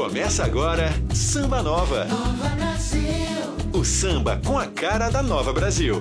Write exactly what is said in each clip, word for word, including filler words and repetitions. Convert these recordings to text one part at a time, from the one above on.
Começa agora Samba Nova. Nova Brasil. O samba com a cara da Nova Brasil.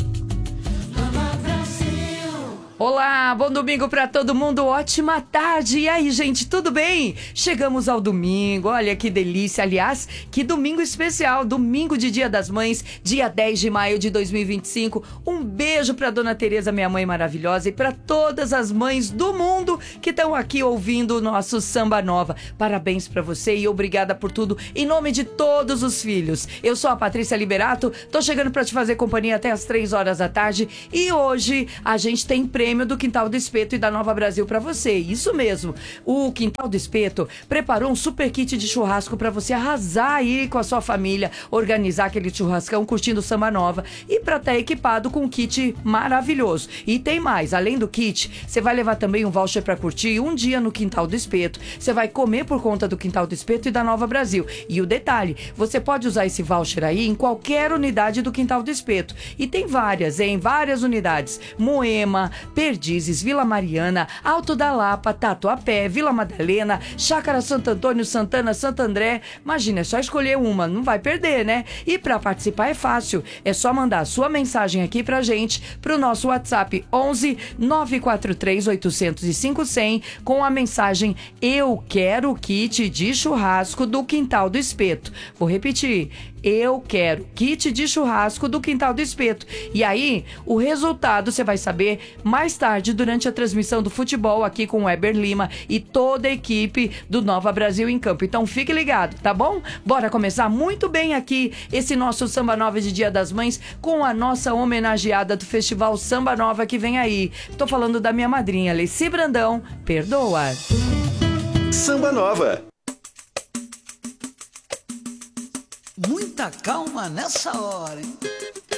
Nova Brasil. Olá, bom domingo pra todo mundo, ótima tarde. E aí, gente, tudo bem? Chegamos ao domingo, olha que delícia. Aliás, que domingo especial, domingo de Dia das Mães, dia dez de maio de dois mil e vinte e cinco. Um beijo pra Dona Tereza, minha mãe maravilhosa, e pra todas as mães do mundo que estão aqui ouvindo o nosso Samba Nova. Parabéns pra você e obrigada por tudo, em nome de todos os filhos. Eu sou a Patrícia Liberato, tô chegando pra te fazer companhia até as três horas da tarde e hoje a gente tem prêmio do Quintal do Espeto e da Nova Brasil pra você. Isso mesmo, o Quintal do Espeto preparou um super kit de churrasco pra você arrasar aí com a sua família, organizar aquele churrascão curtindo Samba Nova e pra estar equipado com um kit maravilhoso. E tem mais, além do kit, você vai levar também um voucher pra curtir um dia no Quintal do Espeto. Você vai comer por conta do Quintal do Espeto e da Nova Brasil. E o detalhe, você pode usar esse voucher aí em qualquer unidade do Quintal do Espeto. E tem várias, em várias unidades. Moema, Perdizes, Vila Mariana, Alto da Lapa, Tatuapé, Vila Madalena, Chácara Santo Antônio, Santana, Santo André. Imagina, é só escolher uma, não vai perder, né? E para participar é fácil, é só mandar sua mensagem aqui pra gente, pro nosso WhatsApp onze nove quatro três oito zero cinco zero zero com a mensagem "Eu quero kit de churrasco do Quintal do Espeto". Vou repetir, eu quero kit de churrasco do Quintal do Espeto. E aí, o resultado você vai saber mais tarde durante a transmissão do futebol aqui com o Weber Lima e toda a equipe do Nova Brasil em campo. Então fique ligado, tá bom? Bora começar muito bem aqui esse nosso Samba Nova de Dia das Mães com a nossa homenageada do Festival Samba Nova que vem aí. Tô falando da minha madrinha, Leci Brandão. Perdoa. Samba Nova. Muita calma nessa hora, hein?